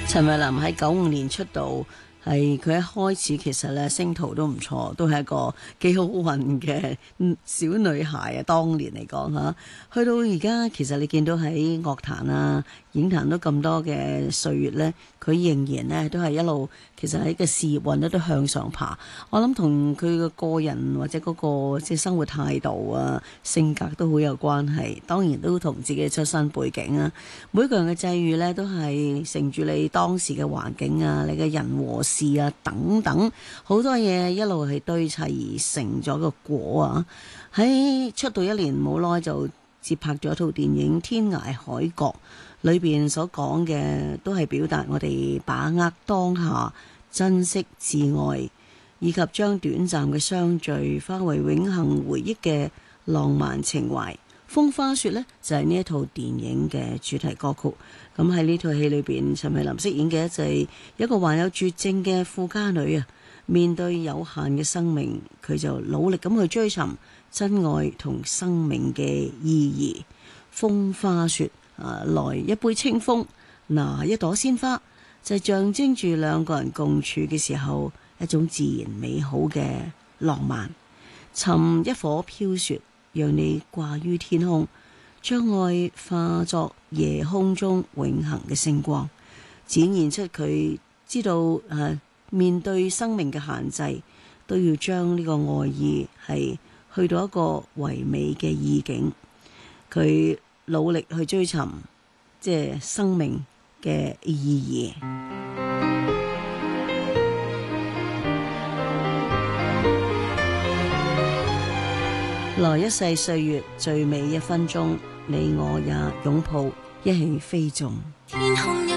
陳慧琳喺95年出道，係佢一開始其實咧星途都唔錯，都係一個幾好運嘅小女孩啊。當年嚟講嚇，去到而家其實你見到喺樂壇啊、影壇都咁多嘅歲月呢，佢仍然呢都係一路其實喺個事業運咧都向上爬。我諗同佢嘅個人或者嗰個即係生活態度啊、性格都好有關係。當然都同自己嘅出身背景啊，每個人嘅際遇呢都係乘住你當時嘅環境啊、你嘅人和事啊等等好多嘢一路係堆砌而成咗個果啊！喺出道1年冇耐就接拍咗一套電影《天涯海角》，裏邊所講嘅都係表達我哋把握當下、珍惜摯愛，以及將短暫嘅相聚化為永恆回憶嘅浪漫情懷。風花雪呢，就係呢一套電影嘅主題歌曲。咁喺呢套戲裏邊，陳慧琳飾演嘅就係一個患有絕症嘅富家女啊。面對有限嘅生命，佢就努力咁去追尋真愛同生命嘅意義。風花雪來一杯清風，拿一朵鮮花，就象徵住兩個人共處嘅時候一種自然美好嘅浪漫。尋一顆飄雪，讓你掛於天空，將愛化作夜空中永恆嘅星光，展現出佢知道面對生命嘅限制，都要將呢個愛意係去到一個唯美嘅意境。佢努力去追尋即係生命嘅意義。來一世歲月最美1分鐘，你我也擁抱一起飛縱。 天空一